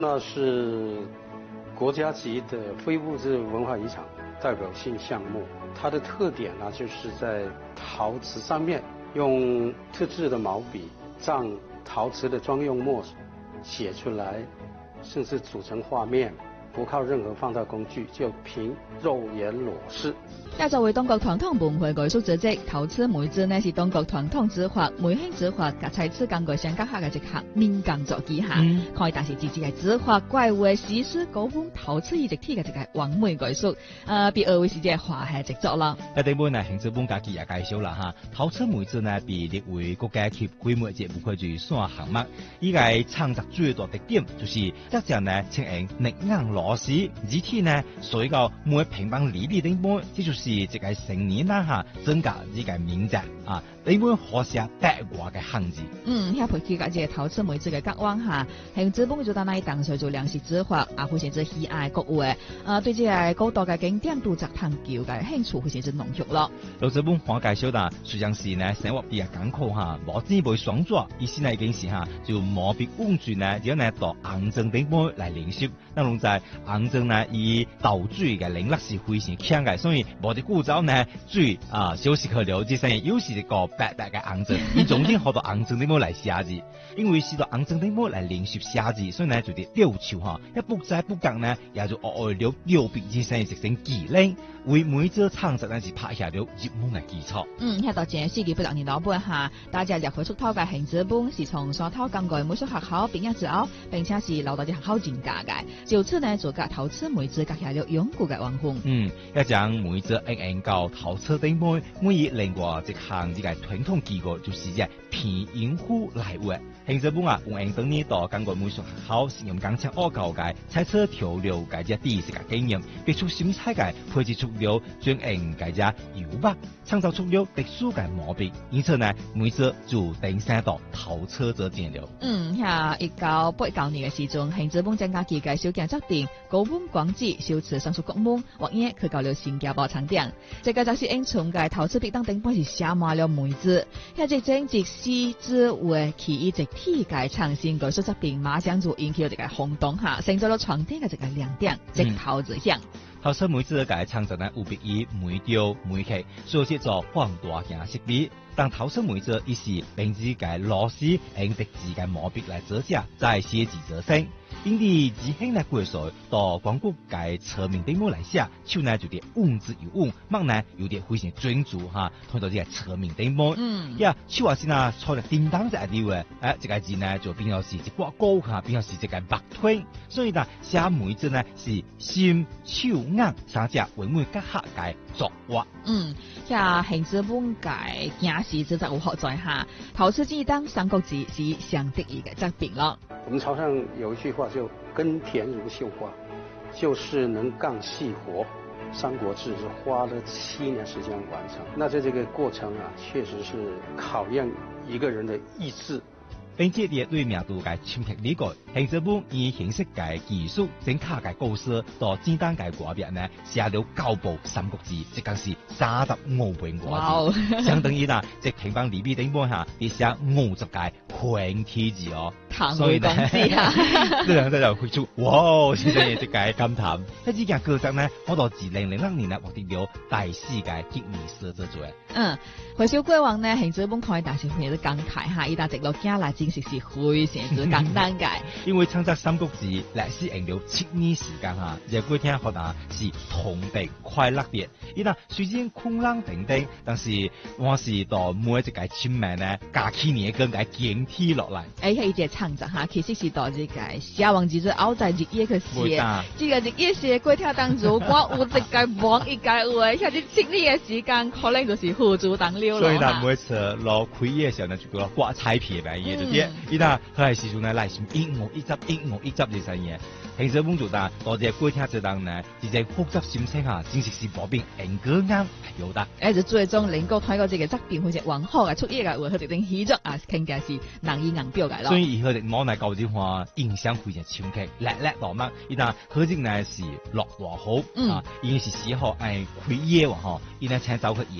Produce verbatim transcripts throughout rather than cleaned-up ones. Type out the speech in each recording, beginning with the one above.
那是国家级的非物质文化遗产代表性项目，它的特点呢，就是在陶瓷上面用特制的毛笔将陶瓷的专用墨写出来，甚至组成画面，不靠任何放大工具，就凭肉眼裸视。 那作為當國傳統文化藝術組織，陶瓷梅子呢是當國傳統紙畫、梅興紙畫及材質工具相結合嘅一項民間作技下，可以達成自己嘅紙畫、怪畫、史詩、古本、陶瓷藝術體嘅一個完美藝術。誒，被譽為是一個華夏傑作啦。 喺頂本呢，行政本家己也介紹啦嚇，陶瓷梅子呢被列為國家級規模嘅無可預算項目。依個創作最大特點就是一隻呢呈現力硬螺絲，而且呢所以個每平方厘米頂本，這就是是一個成年啦嚇，增加呢個面積啊，你會可寫百外嘅漢字。 嗯，遐培起個即個陶瓷梅子嘅角網下，行資本就當那當時做糧食紙畫啊，或者係喜愛國畫，啊對即個高度嘅經典度值探究嘅興趣，或者係濃郁咯。 老資本講介紹啦，雖然是呢生活比較艱苦嚇，無紙袂爽紙，意思呢已經是嚇就毛筆工具呢，然後呢到紅磚頂本來練習，那攏在紅磚呢以倒水嘅能力是非常強嘅，所以我哋古早呢最啊小時候了解生，有時個白白嘅紅磚，伊總之學到紅磚頂本來寫字，因為是到紅磚頂本來練習寫字，所以呢就啲溜手嚇，一筆仔筆格呢也就學學了溜筆之聲直成技能，為每隻創作呢是拍下了入門嘅基礎。 嗯，遐到前四幾百六年老本下，大家入去出頭嘅行資本是從沙頭工具美術學校畢業之後，並且是留到啲學校進價嘅，就此呢做個陶瓷梅子結下了永久嘅文化。 嗯，一張梅子硬硬到陶瓷頂本，每以另外一項呢個傳統技藝就是只片影虎來畫。行資本啊，用硬等呢度工具美術學校實用工廠學教嘅，採取調料嘅只第一個經驗，別出心裁嘅配置出了專用嘅只油墨，創造出了特殊嘅毛筆，因此呢，梅子就登上到陶瓷這戰了。 嗯，遐一九八九年嘅時陣，行資本增加佢嘅小件作品，高本廣誌修辭上述國門，或者去到了新加坡廠店。這個就是因從嘅陶瓷筆當頂本是寫滿了梅子，遐只整隻詩字畫其一直體嘅創新藝術作品，馬上就引起咗一個轟動下，成咗咗傳統嘅一個亮點，直頭就響。 陶瓷梅子嘅創作呢，有別於梅雕、梅刻，所以做放大鏡設備。但陶瓷梅子伊是並指嘅螺絲用特製嘅毛筆來折寫，再寫字折聲。因啲字興呢過水到廣國嘅側面頂本來寫，手呢就啲穩字又穩，墨呢有啲非常專注嚇，睇到啲側面頂本。嗯，呀，手話先啊，錯咗叮當隻啲嘅，誒，這個字呢就變咗是一掛高下，變咗是一個白腿。所以呢，寫梅子呢是心手眼三隻穩穩結合嘅作畫。 嗯，遐行資本嘅件事值得有學在下，陶瓷技當三國志是上得意嘅作品咯。 我們潮汕有一句話就耕田如繡花，就是能幹細活。三國志是花了七年時間完成，那在這個過程啊，確實是考驗一個人的意志。 並且也對名度嘅深刻理解，行資本以形式嘅技術整卡嘅故事到簡單嘅畫面呢，寫了九部三國志，即係是三十五本畫字，相當於嗱，即平方厘米頂本下，你寫五十個繁體字哦。所以呢，這兩個就會出哇，先生嘢即係感嘆。喺呢件過程呢，我到二零零六年呢獲得了第四屆吉尼斯之獎。 嗯，回首過往呢，行資本可以大小朋友都感慨下，依家直落家來真實是非常之簡單嘅。 因為創作三國志歷史用了七年時間嚇，日過聽學啊是同地快樂啲。依家雖然困難等等，但是我是到每一個簽名呢，假期年更加堅持落嚟。 誒，係一隻創作嚇，其實是到這個寫完之後，後在日夜去寫。這個日夜寫過程當中，我有一個忙一個話，像啲七年嘅時間，可能就是付諸當流咯。 所以呢，每次落開業嘅時候呢，就叫我掛彩片嚟嘢，就啲。依家佢係時陣呢，嚟先一五一執一五一執呢樣嘢。平時工作但多謝過程之當呢，自己複雜心情下，真實是冇變硬個啱有得。 誒，就最終能夠睇到這個側邊或者往後嘅出業嘅，或者定起咗啊，更加是難以硬標嘅咯。 所以以後哋冇嚟搞啲話，印象非常深刻，叻叻到乜？依家佢哋呢是落大好啊，已經是時候誒開業喎嗬，依家請走佢夜啲。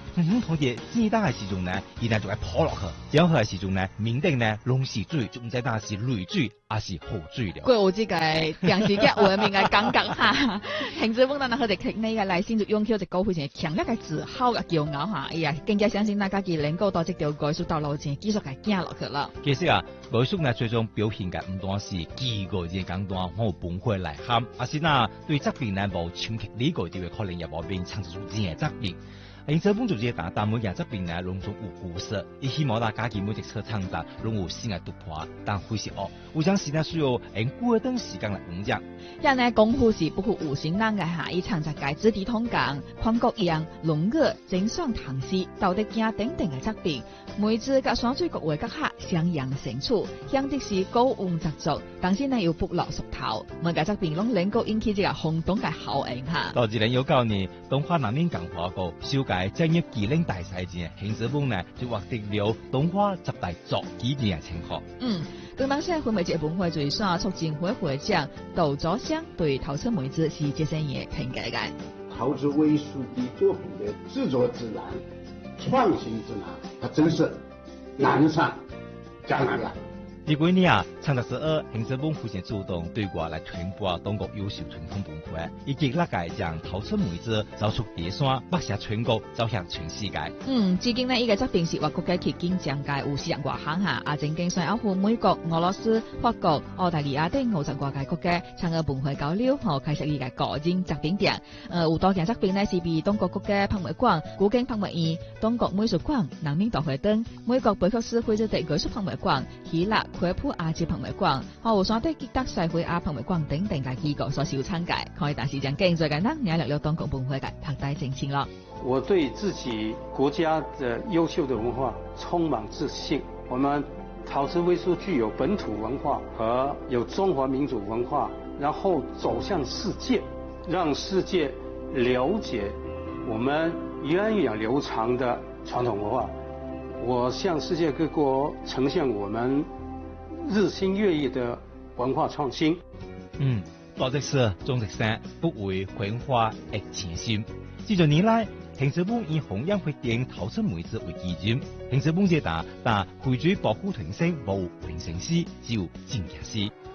哼哼，同嘅煎蛋嘅時鐘呢，伊呢就係破落去，然後嘅時鐘呢，面頂呢攏是水，就唔知但是淚水還是河水了。 佢有這個電視劇畫面嘅感覺哈，行之本咱佢哋劇內嘅內心就擁有一個非常強烈嘅自豪嘅驕傲哈，哎呀，更加相信大家嘅能夠到這條藝術道路前繼續嘅行落去了。 其實啊，藝術呢最終表現嘅唔單是幾個人簡單好崩潰來喊，而是那對作品呢無深刻理解到嘅可能也無變創作出真嘅作品。行之本就係打但每件作品呢攏總有故事，伊希望大家嘅每一次創作攏有新嘅突破，但非是惡，有陣時呢需要用過一段時間來完成。 人呢功夫是不負有心人嘅哈，伊創作嘅字體通講、寬國樣、龍語、精選唐詩、道德經等等嘅作品，每次甲山水各位各客相揚成處，顯得是高溫雜作，但是呢又不落俗頭，每個作品攏能夠引起這個轟動嘅效應哈。 到二零一九年，東華南寧講話過，首屆正業技能大賽前，行之本呢就獲得了東華十大作紀念嘅稱號。 嗯，當當時婚媒節本會最爽促進會會長杜佐香對陶瓷梅子是這些嘢評價嘅。 陶瓷藝術的作品的製作之難、創新之難，它真是難上加難了。 呢幾年啊，創作十二行之本非常主動對外來傳播中國優秀傳統文化，以及那個將陶瓷梅子走出第三，擘下全國，走向全世界。 嗯，至今呢，呢個作品是外國嘅迄今將屆有四十外行下，啊，曾經上歐赴美國、俄羅斯、法國、澳大利亞等五十多個國家參與文化交流和開設呢個個人作品展。呃，有多件作品呢是被中國國家博物館、古今博物院、中國美術館、人民大會堂、美國貝克斯惠州地藝術博物館、希臘奎普亞洲博物館、後山地吉德西會亞博物館等等嘅機構所受參加，可以大時將更最簡單，也聊聊中國文化嘅拍帶情形咯。 我對自己國家的優秀的文化充滿自信。我們陶瓷藝術具有本土文化和有中華民族文化，然後走向世界，讓世界了解我們源遠流長的傳統文化。我向世界各國呈現我們日新月異的文化創新。 嗯，多隻是種植生，不為文化而前進。這多年來，行之本以弘揚發展陶瓷梅子為基準，行之本這打但會追保護團生無平成師，只有正確師。